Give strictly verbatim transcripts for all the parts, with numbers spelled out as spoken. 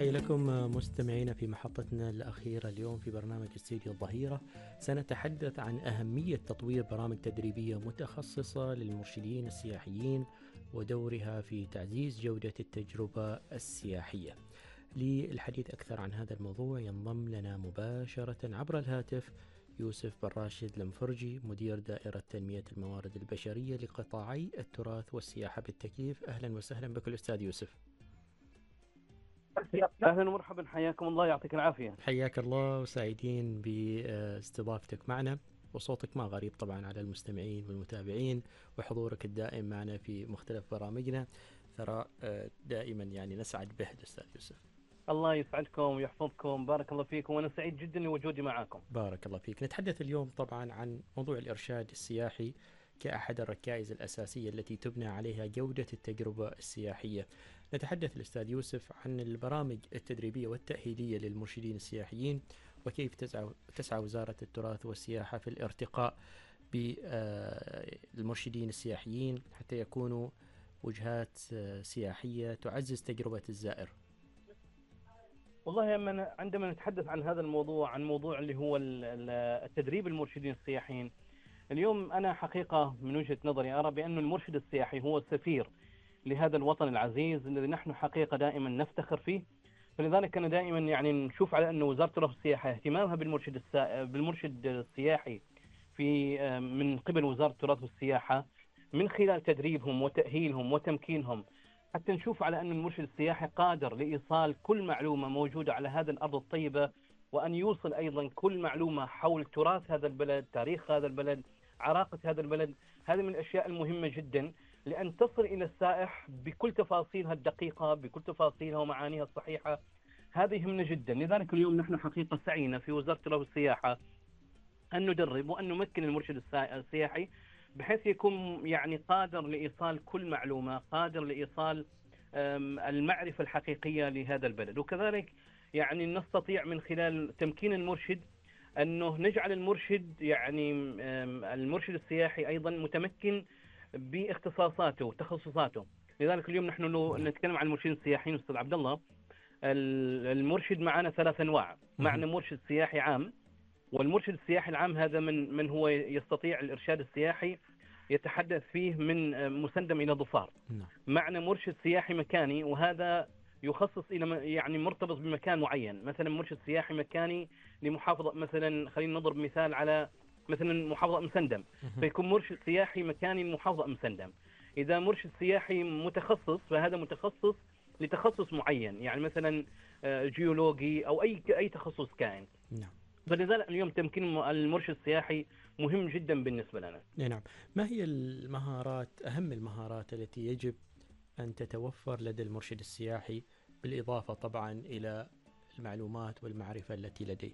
تحية لكم مستمعينا في محطتنا الأخيرة اليوم في برنامج استديو الظهيرة. سنتحدث عن أهمية تطوير برامج تدريبية متخصصة للمرشدين السياحيين ودورها في تعزيز جودة التجربة السياحية. للحديث أكثر عن هذا الموضوع ينضم لنا مباشرة عبر الهاتف يوسف بن راشد المفرجي، مدير دائرة تنمية الموارد البشرية لقطاعي التراث والسياحة بالتكييف. أهلا وسهلا بك الأستاذ يوسف. أهلا ومرحبا، حياكم الله، يعطيك العافية. حياك الله وسعيدين باستضافتك معنا، وصوتك ما غريب طبعا على المستمعين والمتابعين، وحضورك الدائم معنا في مختلف برامجنا ثراء دائما يعني نسعد به الأستاذ يوسف. الله يسعدكم ويحفظكم، بارك الله فيكم، وأنا سعيد جدا لوجودي معكم. بارك الله فيك. نتحدث اليوم طبعا عن موضوع الإرشاد السياحي كأحد الركائز الأساسية التي تبنى عليها جودة التجربة السياحية. نتحدث الأستاذ يوسف عن البرامج التدريبية والتأهيلية للمرشدين السياحيين، وكيف تسعى, تسعى وزارة التراث والسياحة في الارتقاء بالمرشدين السياحيين حتى يكونوا وجهات سياحية تعزز تجربة الزائر. والله عندما نتحدث عن هذا الموضوع، عن موضوع اللي هو التدريب المرشدين السياحيين، اليوم أنا حقيقة من وجهة نظري أرى بأن المرشد السياحي هو السفير لهذا الوطن العزيز الذي نحن حقيقة دائما نفتخر فيه. فلذلك أنا دائما يعني نشوف على أن وزارة التراث والسياحة اهتمامها بالمرشد السا... بالمرشد السياحي في من قبل وزارة التراث والسياحة من خلال تدريبهم وتأهيلهم وتمكينهم، حتى نشوف على أن المرشد السياحي قادر لإيصال كل معلومة موجودة على هذه الأرض الطيبة، وأن يوصل أيضا كل معلومة حول تراث هذا البلد، تاريخ هذا البلد، عراقة هذا البلد. هذه من الأشياء المهمة جدا لأن تصل إلى السائح بكل تفاصيلها الدقيقة، بكل تفاصيلها ومعانيها الصحيحة. هذه يهمنا جدا. لذلك اليوم نحن حقيقة سعينا في وزارة التراث والسياحة أن ندرب وأن نمكن المرشد السياحي بحيث يكون يعني قادر لإيصال كل معلومة، قادر لإيصال المعرفة الحقيقية لهذا البلد. وكذلك يعني نستطيع من خلال تمكين المرشد أنه نجعل المرشد يعني المرشد السياحي أيضا متمكن باختصاصاته وتخصصاته. لذلك اليوم نحن لو نتكلم عن المرشدين السياحيين أستاذ عبد الله، المرشد معنا ثلاث أنواع. معنا مرشد سياحي عام، والمرشد السياحي العام هذا من من هو يستطيع الإرشاد السياحي يتحدث فيه من مسندم إلى ضفار. معنا مرشد سياحي مكاني، وهذا يخصص إلى يعني مرتبط بمكان معين، مثلا مرشد سياحي مكاني لمحافظة، مثلا خلينا نضرب مثال على مثلا محافظة مسندم، فيكون مرشد سياحي مكاني لمحافظة مسندم. إذا مرشد سياحي متخصص فهذا متخصص لتخصص معين، يعني مثلا جيولوجي أو أي أي تخصص كائن. نعم. فلذلك اليوم تمكين المرشد السياحي مهم جدا بالنسبة لنا. نعم. ما هي المهارات، أهم المهارات التي يجب أن تتوفر لدى المرشد السياحي، بالإضافة طبعا إلى المعلومات والمعرفة التي لديه؟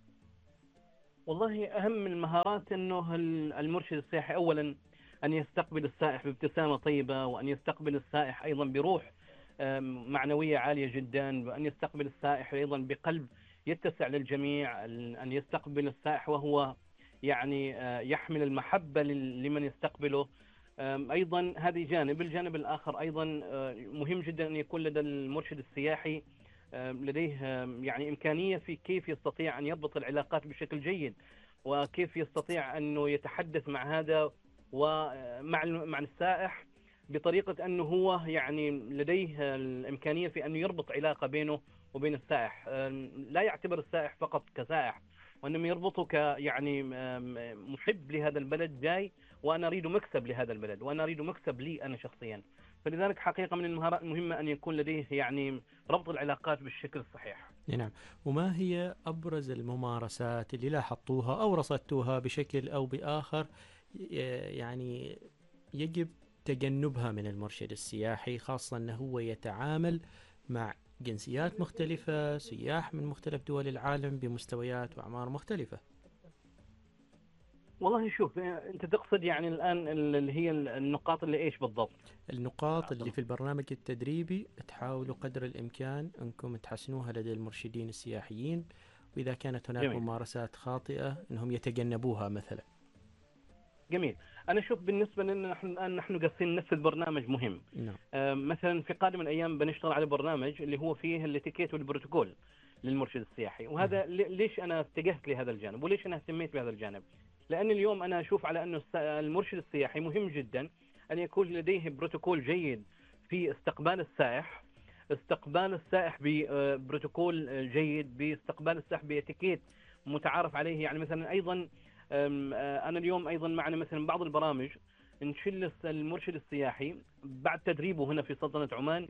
والله أهم المهارات أنه المرشد السياحي أولا أن يستقبل السائح بابتسامة طيبة، وأن يستقبل السائح أيضا بروح معنوية عالية جدا، وأن يستقبل السائح أيضا بقلب يتسع للجميع، أن يستقبل السائح وهو يعني يحمل المحبة لمن يستقبله. أيضا هذه جانب. الجانب الآخر أيضا مهم جدا أن يكون لدى المرشد السياحي لديه يعني إمكانية في كيف يستطيع أن يربط العلاقات بشكل جيد، وكيف يستطيع أنه يتحدث مع هذا ومع مع السائح بطريقة أنه هو يعني لديه الإمكانية في أنه يربط علاقة بينه وبين السائح، لا يعتبر السائح فقط كسائح، وإنما يربطه ك يعني محب لهذا البلد جاي، وأنا أريد مكسب لهذا البلد، وأنا أريد مكسب لي أنا شخصيا. فلذلك حقيقة من المهارات المهمة أن يكون لديه يعني ربط العلاقات بالشكل الصحيح. نعم. وما هي أبرز الممارسات اللي لاحظتوها أو رصدتوها بشكل أو بآخر يعني يجب تجنبها من المرشد السياحي، خاصة أنه هو يتعامل مع جنسيات مختلفة، سياح من مختلف دول العالم بمستويات وأعمار مختلفة؟ والله شوف، أنت تقصد يعني الآن اللي هي النقاط اللي إيش بالضبط؟ النقاط اللي في البرنامج التدريبي تحاولوا قدر الإمكان أنكم تحسنوها لدى المرشدين السياحيين، وإذا كانت هناك جميل. ممارسات خاطئة أنهم يتجنبوها مثلا. جميل. انا اشوف بالنسبه لنا نحن الان نحن قاصدين ننفذ برنامج مهم. نعم. آه، مثلا في قادم الايام بنشتغل على برنامج اللي هو فيه الاتيكيت والبروتوكول للمرشد السياحي، وهذا ليش انا اتجهت لهذا الجانب وليش انا اهتميت بهذا الجانب؟ لان اليوم انا اشوف على انه المرشد السياحي مهم جدا ان يكون لديه بروتوكول جيد في استقبال السائح، استقبال السائح ببروتوكول جيد، باستقبال السائح باتيكيت متعارف عليه. يعني مثلا ايضا انا اليوم ايضا معنا مثلا بعض البرامج نشل المرشد السياحي بعد تدريبه هنا في سلطنة عمان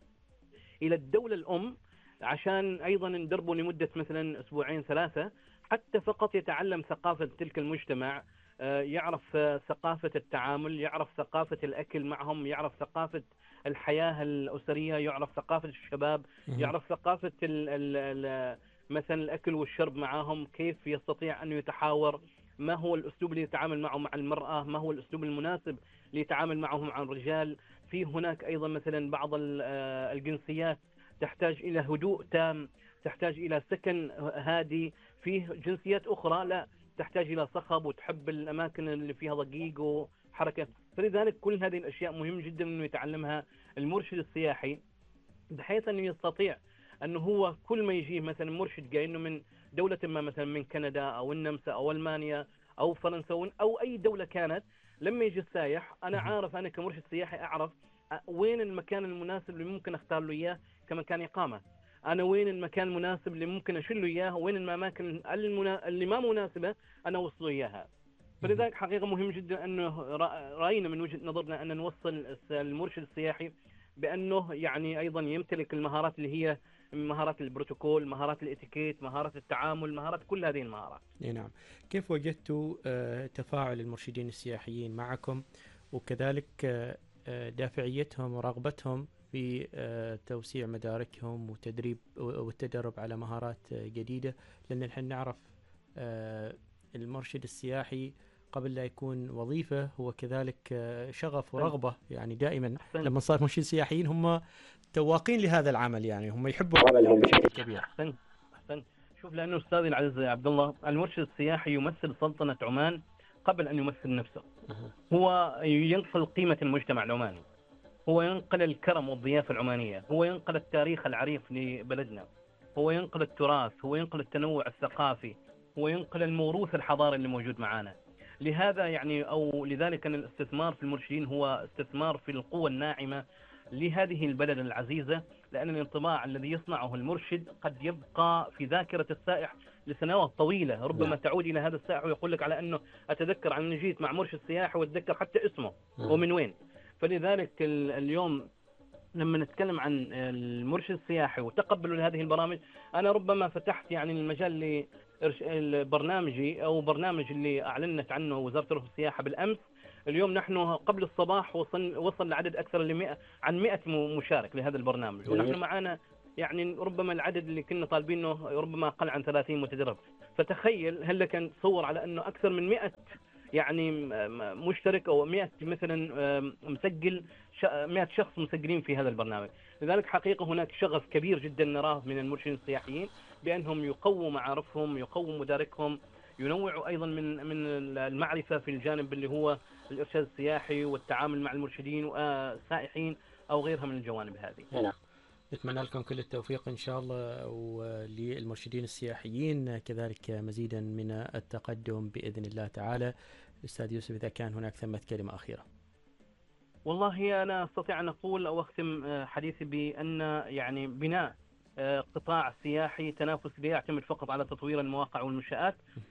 الى الدولة الام، عشان ايضا ندربه لمدة مثلا اسبوعين ثلاثة، حتى فقط يتعلم ثقافة تلك المجتمع، يعرف ثقافة التعامل، يعرف ثقافة الاكل معهم، يعرف ثقافة الحياة الاسرية، يعرف ثقافة الشباب، يعرف ثقافة ال ال ال مثلا الاكل والشرب معهم، كيف يستطيع ان يتحاور، ما هو الاسلوب اللي يتعامل معه مع المرأة، ما هو الاسلوب المناسب ليتعامل معه مع الرجال. في هناك ايضا مثلا بعض الجنسيات تحتاج الى هدوء تام، تحتاج الى سكن هادي، فيه جنسيات اخرى لا تحتاج الى صخب وتحب الاماكن اللي فيها ضجيج وحركة. فلذلك كل هذه الاشياء مهم جدا انه يتعلمها المرشد السياحي، بحيث انه يستطيع انه هو كل ما يجيه مثلا مرشد جاي انه من دولة ما، مثلا من كندا او النمسا او المانيا او فرنسا او اي دولة كانت، لما يجي السايح انا عارف، انا كمرشد سياحي اعرف وين المكان المناسب اللي ممكن اختار له اياه كمكان اقامة، انا وين المكان المناسب اللي ممكن اشيل له اياه، وين الاماكن اللي ما مناسبة انا اوصله اياها. فلذلك حقيقة مهم جدا انه راينا من وجهة نظرنا ان نوصل المرشد السياحي بانه يعني ايضا يمتلك المهارات اللي هي مهارات البروتوكول، مهارات الاتيكيت، مهارات التعامل، مهارات كل هذه المهارات. نعم. كيف وجدتوا تفاعل المرشدين السياحيين معكم، وكذلك دافعيتهم ورغبتهم في توسيع مداركهم وتدريب والتدرب على مهارات جديدة؟ لأن نحن نعرف المرشد السياحي قبل لا يكون وظيفة هو كذلك شغف ورغبة. يعني دائما لما صار مرشد سياحيين هم تواقين لهذا العمل، يعني هم يحبوا عملهم بشكل كبير. أحسن أحسن شوف، لأنه أستاذي العزيز يا عبد الله، المرشد السياحي يمثل سلطنة عمان قبل أن يمثل نفسه. هو ينقل قيمة المجتمع العماني، هو ينقل الكرم والضيافة العمانية، هو ينقل التاريخ العريق لبلدنا، هو ينقل التراث، هو ينقل التنوع الثقافي، هو ينقل الموروث الحضاري اللي موجود معانا. لهذا يعني أو لذلك أن الاستثمار في المرشدين هو استثمار في القوة الناعمة لهذه البلد العزيزة، لأن الانطباع الذي يصنعه المرشد قد يبقى في ذاكرة السائح لسنوات طويلة. ربما لا. تعود إلى هذا السائح ويقول لك على أنه أتذكر عن أني جيت مع مرشد سياحي وأتذكر حتى اسمه لا. ومن وين. فلذلك اليوم لما نتكلم عن المرشد السياحي وتقبلوا لهذه البرامج، أنا ربما فتحت يعني المجال لبرنامجي أو برنامج اللي أعلنت عنه وزارة الرفاه والسياحة بالأمس. اليوم نحن قبل الصباح وصل وصل لعدد أكثر لمئة عن مئة مشارك لهذا البرنامج، ونحن معانا يعني ربما العدد اللي كنا طالبينه ربما أقل عن ثلاثين متدرب. فتخيل هل كان تصور على أنه أكثر من مئة يعني مشترك أو مئة مثلا مسجل، مئة شخص مسجلين في هذا البرنامج. لذلك حقيقة هناك شغف كبير جدا نراه من المرشدين السياحيين بأنهم يقووا معارفهم، يقووا مداركهم، ينوعوا أيضا من من المعرفة في الجانب اللي هو الإرشاد السياحي والتعامل مع المرشدين والسائحين أو غيرها من الجوانب هذه. نعم. نتمنى لكم كل التوفيق إن شاء الله، وللمرشدين السياحيين كذلك مزيدا من التقدم بإذن الله تعالى. أستاذ يوسف، إذا كان هناك ثمة كلمة أخيرة. والله أنا أستطيع أن أقول أو أختم حديثي بأن يعني بناء قطاع سياحي تنافسي لا يعتمد فقط على تطوير المواقع والمنشآت،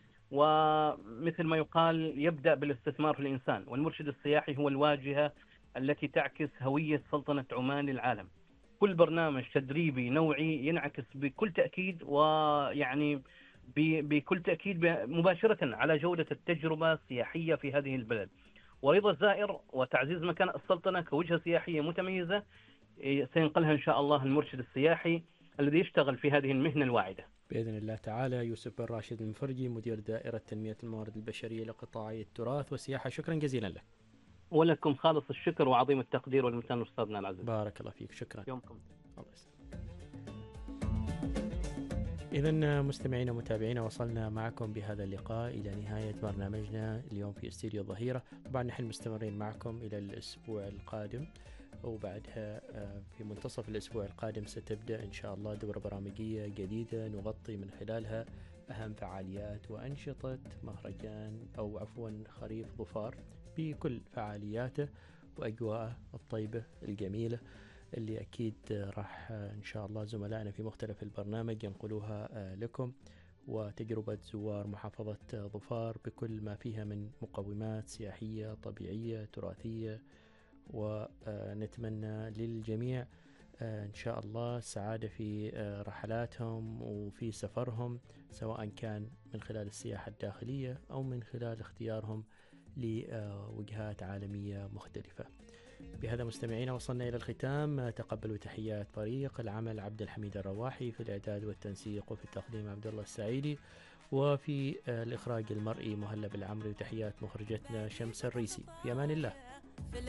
ومثل ما يقال يبدأ بالاستثمار في الإنسان، والمرشد السياحي هو الواجهة التي تعكس هوية سلطنة عمان للعالم. كل برنامج تدريبي نوعي ينعكس بكل تأكيد ويعني بكل تأكيد مباشرة على جودة التجربة السياحية في هذه البلد، ورضا الزائر وتعزيز مكان السلطنة كوجهة سياحية متميزة سينقلها إن شاء الله المرشد السياحي الذي يشتغل في هذه المهنة الواعدة بإذن الله تعالى. يوسف بن راشد المفرجي، مدير دائرة تنمية الموارد البشرية لقطاعي التراث والسياحة، شكرا جزيلا لك. ولكم خالص الشكر وعظيم التقدير والامتنان أستاذنا العزيز. بارك الله فيك، شكرا. يومكم. الله يسلمك. إذا مستمعينا ومتابعينا، وصلنا معكم بهذا اللقاء إلى نهاية برنامجنا اليوم في استديو الظهيرة. طبعا نحن مستمرين معكم إلى الأسبوع القادم، وبعدها في منتصف الأسبوع القادم ستبدأ إن شاء الله دورة برامجية جديدة نغطي من خلالها أهم فعاليات وأنشطة مهرجان أو عفوا خريف ظفار بكل فعالياته وأجواءه الطيبة الجميلة، اللي أكيد راح إن شاء الله زملائنا في مختلف البرنامج ينقلوها لكم، وتجربة زوار محافظة ظفار بكل ما فيها من مقومات سياحية طبيعية تراثية. ونتمنى للجميع إن شاء الله السعادة في رحلاتهم وفي سفرهم، سواء كان من خلال السياحة الداخلية أو من خلال اختيارهم لوجهات عالمية مختلفة. بهذا مستمعينا وصلنا إلى الختام. تقبلوا تحيات فريق العمل: عبد الحميد الرواحي في الإعداد والتنسيق، وفي التقديم عبد الله السعيدي، وفي الإخراج المرئي مهلب العمري، وتحيات مخرجتنا شمس الريسي. في أمان الله.